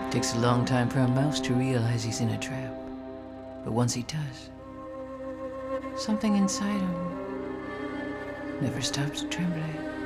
Takes a long time for a mouse to realize he's in a trap. But once he does, something inside him never stops trembling.